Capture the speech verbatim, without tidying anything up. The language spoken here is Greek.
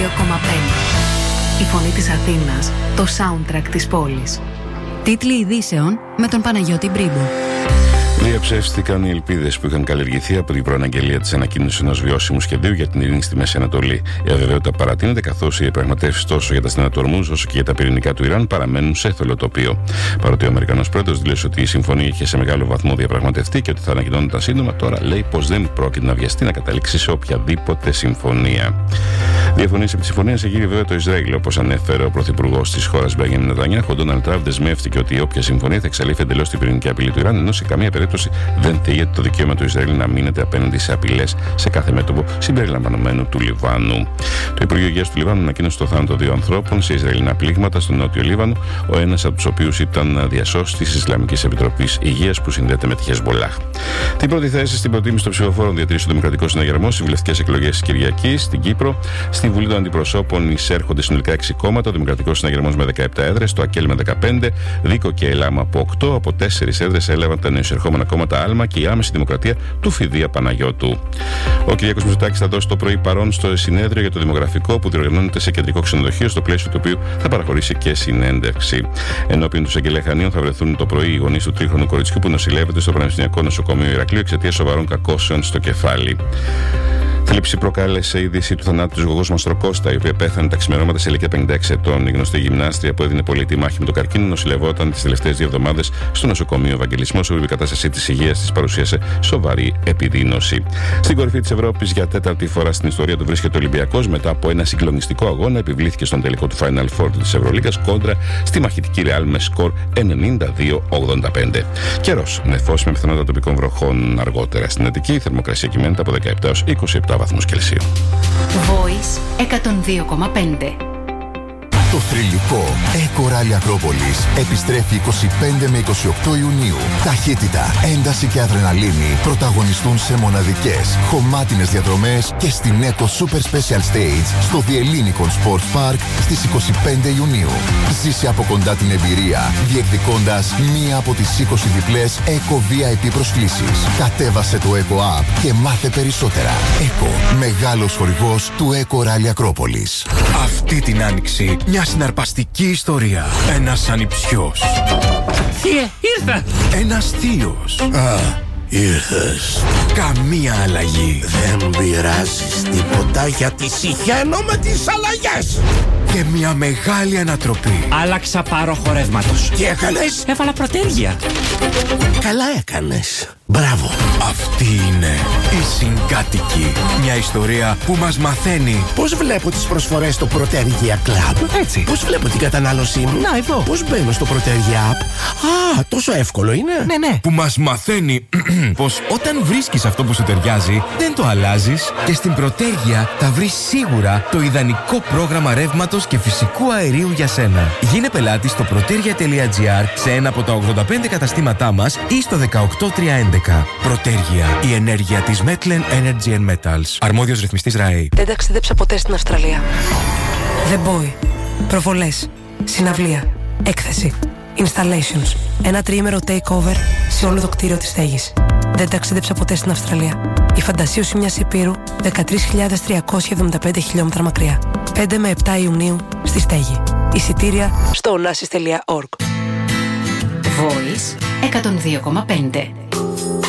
δύο κόμμα πέντε. Η φωνή της Αθήνας, το soundtrack της πόλης. Τίτλοι ειδήσεων με τον Παναγιώτη Μπρίμπο. Διαψεύστηκαν οι ελπίδες που είχαν καλλιεργηθεί από την προαναγγελία της ανακοίνωσης ενός βιώσιμου σχεδίου για την ειρήνη στη Μέση Ανατολή. Η αβεβαιότητα παρατείνεται, καθώς οι διαπραγματεύσεις τόσο για τα στενά του Ορμούζ όσο και για τα πυρηνικά του Ιράν παραμένουν σε θολοτοπίο. Παρότι ο Αμερικανός πρόεδρος δήλωσε ότι η συμφωνία είχε σε μεγάλο βαθμό διαπραγματευτεί και ότι θα ανακοινώνονταν σύντομα, τώρα λέει πως δεν πρόκειται να βιαστεί να καταλήξει σε οποιαδήποτε συμφωνία. Διαφωνίες επί συμφωνίας εγείρει βέβαια το Ισραήλ, όπως ανέφερε ο πρωθυπουργός της χώρας Μπένιαμιν Νετανιάχου. Ο Ντόναλντ Τραμπ δεσμεύτηκε ότι όποια συμφωνία θα εξαλείφει εντελώς την πυρηνική απειλή του Ιράν, ενώ σε καμία περίπτωση δεν θίγεται το δικαίωμα του Ισραήλ να μείνεται απέναντι σε απειλές σε κάθε μέτωπο, συμπεριλαμβανομένου του Λιβάνου. Το Υπουργείο Υγείας του Λιβάνου ανακοίνωσε το θάνατο δύο ανθρώπων σε Ισραηλινά πλήγματα στο νότιο Λίβανο, ο ένας από τους οποίους ήταν διασώστης της Ισλαμικής Επιτροπής Υγείας που συνδέεται με τη Χεσμολάχ. Την πρώτη θέση στην προτίμηση των ψηφοφόρων διατηρήσει ο Δημοκρατικός Συναγερμός στις βουλευτικές εκλογές της Κυριακής στην Κύπρο. Στη Βουλή των Αντιπροσώπων εισέρχονται συνολικά έξι κόμματα. Ο Δημοκρατικός Συναγερμός με δεκαεπτά έδρες, το ΑΚΕΛ με δεκαπέντε, Δίκο και ΕΛΑΜ από οκτώ. Από τέσσερις έδρες έλαβαν τα νεοεισερχόμενα κόμματα ΑΛΜΑ και η Άμεση Δημοκρατία του Φιδία Παναγιώτου. Ο Κυριάκος Μητσοτάκης θα δώσει το πρωί παρόν στο συνέδριο για το δημογραφικό που διοργανώνεται σε κεντρικό ξενοδοχείο, στο πλαίσιο του οποίου θα παραχωρήσει και συνέντευξη. Ενώπιον του εισαγγελέα Χανίων θα βρεθούν το πρωί οι γονείς του τρίχρονου κοριτσιού που νοσηλεύεται στο Πανεπιστημιακό Νοσοκομείο Ηρακλείου εξαιτίας σοβαρών κακώσεων στο κεφάλι. Θλίψη προκάλεσε η είδηση του θανάτου της Γογός Μαστροκώστα, η οποία πέθανε τα ξημερώματα σε ηλικία πενήντα έξι ετών. Η γνωστή γυμνάστρια που έδινε πολύτιμη μάχη με το καρκίνο νοσηλευόταν τις τελευταίες δύο εβδομάδες στο νοσοκομείο Ευαγγελισμός, όπου η κατάστασή της υγείας της παρουσίασε σοβαρή επιδείνωση. Στην κορυφή της Ευρώπης για τέταρτη φορά στην ιστορία του βρίσκεται ο Ολυμπιακός. Μετά από ένα συγκλονιστικό αγώνα, επιβλήθηκε στον τελικό του Final Four της Ευρωλίγκας κόντρα στη μαχητική Real με σκορ ενενήντα δύο ογδόντα πέντε. Καιρός, νεφός με πιθανότητα τοπικών βροχών αργότερα στην Αττική. Η θερμοκρασία κυμαίνεται από δεκαεπτά έως είκοσι επτά βαθμούς Κελσίου. Voice εκατόν δύο κόμμα πέντε. Το θρυλικό Eco Rally Ακρόπολης επιστρέφει είκοσι πέντε με είκοσι οκτώ Ιουνίου. Ταχύτητα, ένταση και αδρεναλίνη πρωταγωνιστούν σε μοναδικές, χωμάτινες διαδρομές και στην Eco Super Special Stage στο The Ellinikon Sports Park στις είκοσι πέντε Ιουνίου. Ζήσε από κοντά την εμπειρία, διεκδικώντας μία από τις είκοσι διπλές Eco βι άι πι προσκλήσεις. Κατέβασε το Eco App και μάθε περισσότερα. Eco, μεγάλος χορηγός του Eco Rally Ακρόπολης. Αυτή την άνοιξη, μια συναρπαστική ιστορία. Ένας ανιψιός. Θείε, ήρθα! Ένας θείος. Α, ήρθες. Καμία αλλαγή. Δεν πειράζεις τίποτα γιατί συχαίνω με τις αλλαγές. Και μια μεγάλη ανατροπή. Άλλαξα πάροχο ρεύματος. Τι έκανες? Έβαλα προτέρια. Καλά έκανες. Μπράβο. Αυτή είναι η Συγκάτοικη. Μια ιστορία που μας μαθαίνει πώς βλέπω τις προσφορές στο Protergia Club. Έτσι. Πώς βλέπω την κατανάλωσή μου. Να, εδώ. Πώς μπαίνω στο Protergia App. Α, τόσο εύκολο είναι. Ναι, ναι. που μας μαθαίνει πως όταν βρίσκεις αυτό που σου ταιριάζει, δεν το αλλάζεις και στην Protergia θα βρεις σίγουρα το ιδανικό πρόγραμμα ρεύματος και φυσικού αερίου για σένα. Γίνε πελάτης στο protergia τελεία gr σε ένα από τα ογδόντα πέντε καταστήματά μας ή στο δεκαοκτώ τριακόσια έντεκα. Protergia, η ενέργεια της Metlen Energy and Metals. Αρμόδιος ρυθμιστής ΡΑΕ. Δεν ταξίδεψα ποτέ στην Αυστραλία. The Boy. Προβολές. Συναυλία. Έκθεση. Installations. Ένα τριήμερο takeover σε όλο το κτίριο της στέγης. Δεν ταξίδεψα ποτέ στην Αυστραλία. Η φαντασίωση μιας υπήρου δεκατρείς χιλιάδες τριακόσια εβδομήντα πέντε χιλιόμετρα μακριά. πέντε με επτά Ιουνίου στη στέγη. Εισιτήρια στο onassis τελεία org. Voice εκατόν δύο κόμμα πέντε.